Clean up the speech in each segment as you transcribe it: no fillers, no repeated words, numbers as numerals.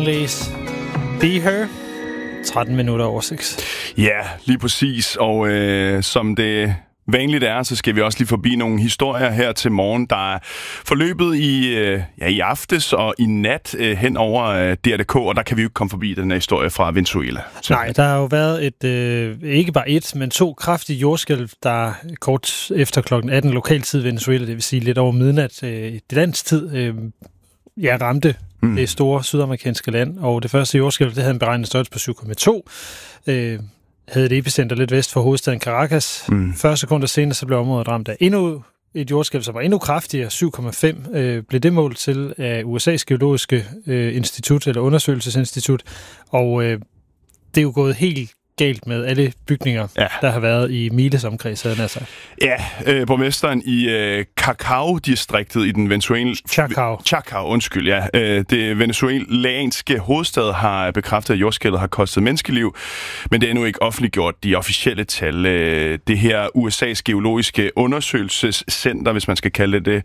Langley's Be Her. 13 minutter over 6. Ja, lige præcis. Og som det vanligt er, så skal vi også lige forbi nogle historier her til morgen, der er forløbet i aftes og i nat hen over DRDK, og der kan vi jo ikke komme forbi den her historie fra Venezuela. Nej, der har jo været ikke bare et, men 2 kraftige jordskælv, der kort efter klokken 18 lokaltid i Venezuela, det vil sige lidt over midnat det dansk tid, ramte det store sydamerikanske land, og det første jordskælv, det havde en beregnet størrelse på 7,2. Havde et epicenter lidt vest for hovedstaden Caracas. 40 sekunder senere, så blev området ramt af endnu et jordskælv, som var endnu kraftigere, 7,5, blev det målt til af USA's geologiske institut, eller undersøgelsesinstitut, og det er jo gået helt galt med alle bygninger, der har været i miles omkreds, havde jeg sagt. Ja, borgmesteren i Chacao-distriktet i den Chacao, det venezuelanske hovedstad har bekræftet, at jordskælvet har kostet menneskeliv, men det er endnu ikke offentliggjort de officielle tal. Det her USA's geologiske undersøgelsescenter, hvis man skal kalde det,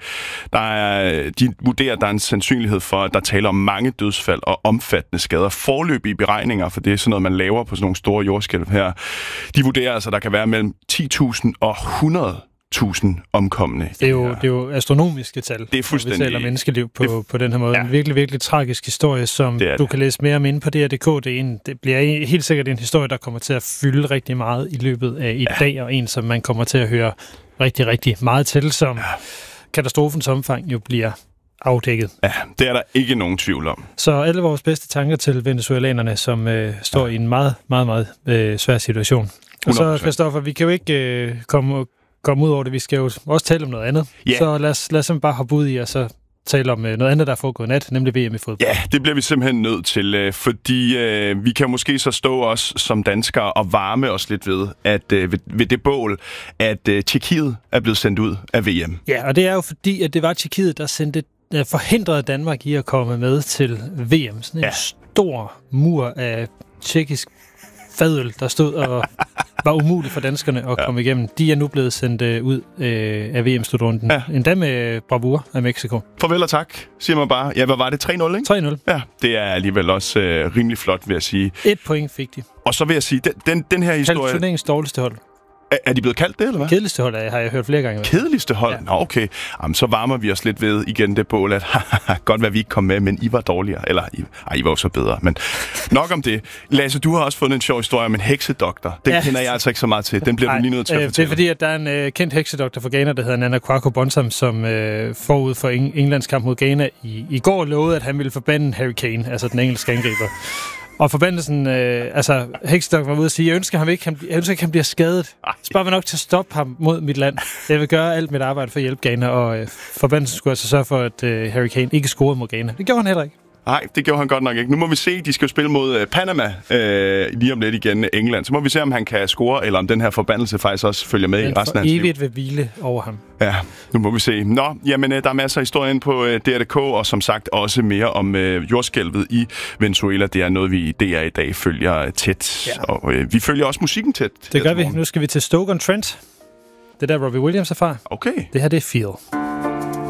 de vurderer, at der er en sandsynlighed for, at der taler om mange dødsfald og omfattende skader. Foreløbige beregninger, for det er sådan noget, man laver på sådan nogle store jordskælv her. De vurderer altså, at der kan være mellem 10.000 og 100.000 omkomne. Det er jo astronomiske tal, det er fuldstændig, når vi taler menneskeliv på den her måde. Ja. En virkelig, virkelig tragisk historie, som du kan læse mere om inde på DRDK. Det bliver helt sikkert en historie, der kommer til at fylde rigtig meget i løbet af i dag, og en, som man kommer til at høre rigtig, rigtig meget til, som katastrofens omfang jo bliver afdækket. Ja, det er der ikke nogen tvivl om. Så alle vores bedste tanker til venezuelanerne, som står i en meget, meget, meget svær situation. Og 100%. Så, Christoffer, vi kan jo ikke komme ud over det. Vi skal jo også tale om noget andet. Yeah. Så lad os bare hoppe ud i, og så tale om noget andet, der er foregået nat, nemlig VM i fodbold. Ja, det bliver vi simpelthen nødt til, fordi vi kan måske så stå os som danskere og varme os lidt ved, at ved det bål, at Tjekkiet er blevet sendt ud af VM. Ja, og det er jo fordi, at det var Tjekkiet, der forhindrede Danmark i at komme med til VM. Sådan en stor mur af tjekkisk fadøl, der stod og var umuligt for danskerne at komme igennem. De er nu blevet sendt ud af VM-slutrunden. Ja. Endda med bravur af Mexico. Farvel og tak, siger man bare. Ja, hvad var det? 3-0, ikke? 3-0. Ja, det er alligevel også rimelig flot, vil jeg sige. 1 point fik de. Og så vil jeg sige, den her historie... Kaldt turneringens dårligste hold. Er de blevet kaldt det, eller hvad? Kedeligste hold har jeg hørt flere gange. Kedeligste hold? Ja. Nå, okay. Jamen, så varmer vi os lidt ved igen det bål, at godt være, vi ikke kom med, men I var dårligere. Eller, I var jo så bedre. Men nok om det. Lasse, du har også fundet en sjov historie om en heksedoktor. Den kender jeg altså ikke så meget til. Den bliver du lige nødt til at fortælle. Det er fordi, at der er en kendt heksedoktor fra Ghana, der hedder Nana Kwaku Bonsam, som forud for Englands kamp mod Ghana i går lovede, at han ville forbande Harry Kane, altså den engelske angriber. Og forbandelsen, heksedoktoren var ude at sige, jeg ønsker ikke, han bliver skadet. Så bare var nok til at stoppe ham mod mit land. Jeg vil gøre alt mit arbejde for at hjælpe Ghana, og forbandelsen skulle altså sørge for, at Harry Kane ikke scorede mod Ghana. Det gjorde han heller ikke. Nej, det gjorde han godt nok ikke. Nu må vi se, de skal jo spille mod Panama lige om lidt igen, England. Så må vi se, om han kan score, eller om den her forbandelse faktisk også følger med i resten af hans liv. Evigt vil hvile over ham. Ja, nu må vi se. Nå, jamen, der er masser af historien på DRDK, og som sagt også mere om jordskælvet i Venezuela. Det er noget, vi i DR i dag følger tæt. Ja. Og vi følger også musikken tæt. Det gør vi. Nu skal vi til Stoke-on-Trent. Det der Robbie Williams er fra. Okay. Det her, det er Feel.